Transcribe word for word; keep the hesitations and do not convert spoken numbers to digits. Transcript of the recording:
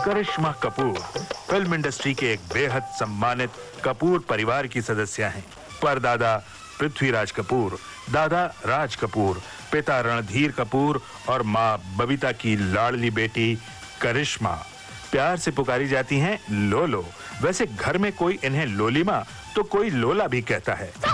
करिश्मा Kapoor film industry के एक बेहद सम्मानित कपूर परिवार की सदस्य हैं। परदादा पृथ्वीराज कपूर, दादा राज कपूर, पिता रणधीर कपूर और मां बबीता की लाडली बेटी करिश्मा प्यार से पुकारी जाती हैं लोलो। वैसे घर में कोई इन्हें लोलीमा तो कोई लोला भी कहता है।